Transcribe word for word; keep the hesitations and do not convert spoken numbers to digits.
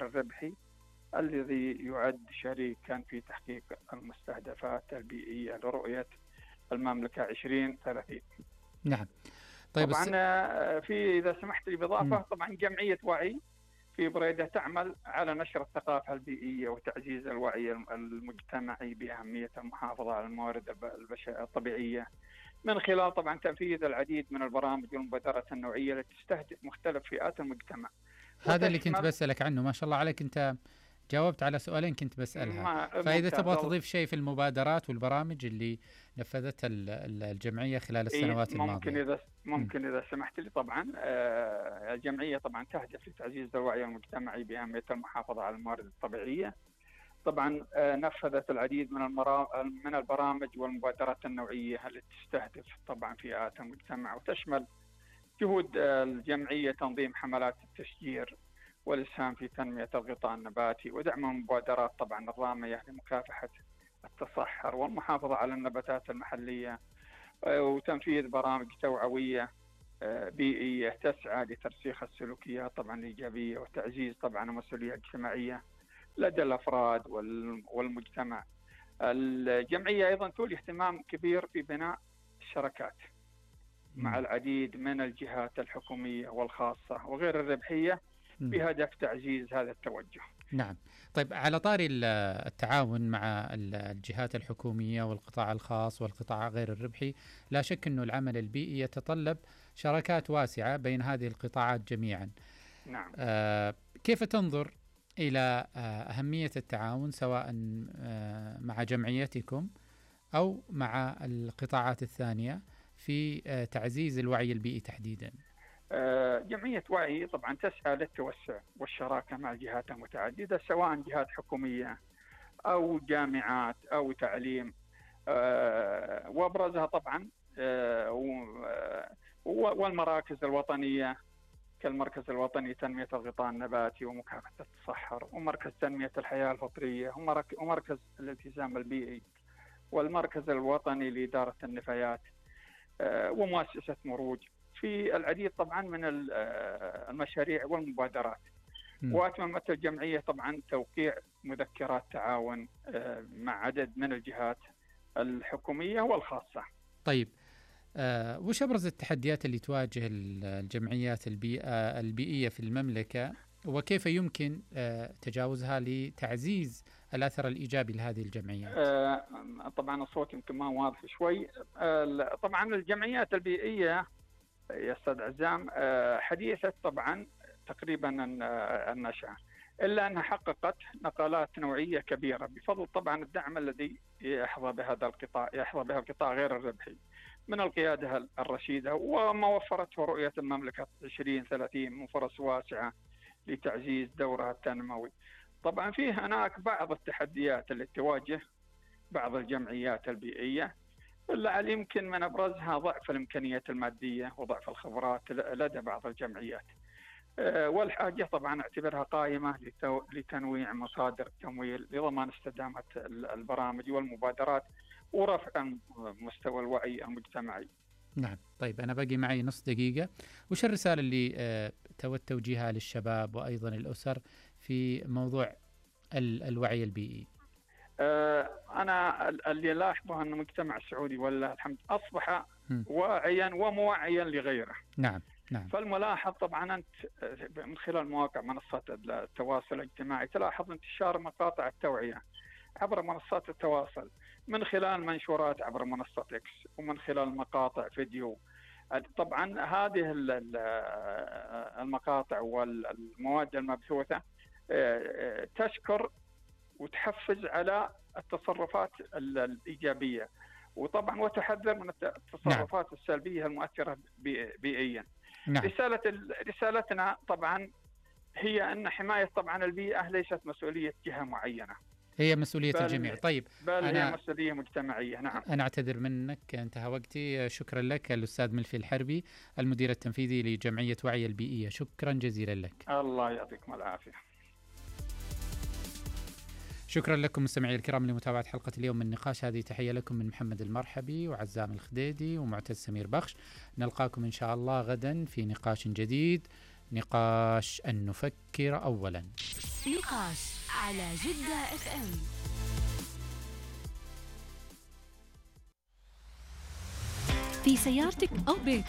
الربحي الذي يعد شريكا في تحقيق المستهدفات البيئية لرؤية المملكة عشرين ثلاثين. نعم. طيب طبعا الس... في إذا سمحت لي بإضافة، طبعا جمعية وعي في بريدة تعمل على نشر الثقافة البيئية وتعزيز الوعي المجتمعي بأهمية المحافظة على الموارد الطبيعية من خلال طبعا تنفيذ العديد من البرامج والمبادرات النوعية التي تستهدف مختلف فئات المجتمع. هذا اللي كنت بسألك عنه، ما شاء الله عليك، أنت جاوبت على سؤالين كنت بسألها. فإذا تبغى تضيف شيء في المبادرات والبرامج اللي نفذتها الجمعية خلال السنوات ممكن الماضية. ممكن إذا ممكن إذا سمحت لي. طبعا الجمعية طبعا تهدف لتعزيز الوعي المجتمعي بأهمية المحافظة على الموارد الطبيعية. طبعا نفذت العديد من من البرامج والمبادرات النوعية التي تستهدف طبعا فئات المجتمع، وتشمل جهود الجمعية تنظيم حملات التشجير والإسهام في تنمية الغطاء النباتي ودعم المبادرات طبعا الرامية لمكافحة التصحر والمحافظة على النباتات المحلية، وتنفيذ برامج توعوية بيئية تسعى لترسيخ السلوكيات طبعا الإيجابية وتعزيز طبعا المسؤولية الاجتماعية لدى الأفراد والمجتمع. الجمعية أيضا تولي اهتمام كبير في بناء الشراكات مع العديد من الجهات الحكومية والخاصة وغير الربحية بهدف تعزيز هذا التوجه. نعم. طيب على طاري التعاون مع الجهات الحكومية والقطاع الخاص والقطاع غير الربحي، لا شك أنه العمل البيئي يتطلب شراكات واسعة بين هذه القطاعات جميعا. نعم. آه كيف تنظر إلى أهمية التعاون سواء مع جمعيتكم أو مع القطاعات الثانية في تعزيز الوعي البيئي تحديدا؟ جمعية وعي طبعا تسعى للتوسع والشراكة مع الجهات المتعددة سواء جهات حكومية أو جامعات أو تعليم، وأبرزها طبعا والمراكز الوطنية كالمركز الوطني لتنمية الغطاء النباتي ومكافحة التصحر، ومركز تنمية الحياة الفطرية، ومركز الالتزام البيئي، والمركز الوطني لإدارة النفايات، ومؤسسة مروج، في العديد طبعا من المشاريع والمبادرات. م. وأتممت الجمعية طبعا توقيع مذكرات تعاون مع عدد من الجهات الحكومية والخاصة. طيب آه، وش أبرز التحديات اللي تواجه الجمعيات البيئة البيئية في المملكة، وكيف يمكن آه، تجاوزها لتعزيز الأثر الإيجابي لهذه الجمعيات؟ آه، طبعا الصوت يمكن ما واضح شوي. آه، طبعا الجمعيات البيئية يا أستاذ عزام آه، حديثة طبعا تقريبا النشأة، إلا أنها حققت نقلات نوعية كبيرة بفضل طبعا الدعم الذي يحظى بهذا القطاع يحظى به القطاع غير الربحي من القيادة الرشيدة، وما وفرته رؤية المملكة عشرين ثلاثين من فرص واسعة لتعزيز دورها التنموي. طبعا في هناك بعض التحديات التي تواجه بعض الجمعيات البيئية، إلا يمكن من أبرزها ضعف الإمكانيات المادية وضعف الخبرات لدى بعض الجمعيات، والحاجة طبعا اعتبرها قائمة لتنويع مصادر التمويل لضمان استدامة البرامج والمبادرات ورفع مستوى الوعي المجتمعي. نعم. طيب أنا باقي معي نص دقيقة، وش الرسالة اللي آه تود توجيهها للشباب وأيضا الأسر في موضوع الوعي البيئي؟ آه أنا اللي لاحظه أن المجتمع السعودي والله الحمد أصبح م. واعيا وموعيا لغيره. نعم. نعم. فالملاحظ طبعا أنت من خلال مواقع منصات التواصل الاجتماعي تلاحظ انتشار مقاطع التوعية عبر منصات التواصل، من خلال منشورات عبر منصة إكس، ومن خلال مقاطع فيديو. طبعا هذه المقاطع والمواد المبثوثة تشكر وتحفز على التصرفات الإيجابية، وطبعا وتحذر من التصرفات نعم. السلبية المؤثرة بيئيا. نعم. رسالة رسالتنا طبعا هي أن حماية طبعا البيئة ليست مسؤولية جهة معينة، هي مسؤولية الجميع. طيب بل أنا هي مسؤولية مجتمعية. نعم. أنا أعتذر منك، انتهى وقتي. شكرا لك الأستاذ ملفي الحربي المدير التنفيذي لجمعية وعي البيئية، شكرا جزيلا لك. الله يعطيكم العافية. شكرا لكم مستمعي الكرام لمتابعة حلقة اليوم من نقاش. هذه تحية لكم من محمد المرحبي وعزام الخديدي ومعتز سمير بخش. نلقاكم إن شاء الله غدا في نقاش جديد نقاش أن نفكر أولا. نقاش على جدة اف ام. في سيارتك أو بيتك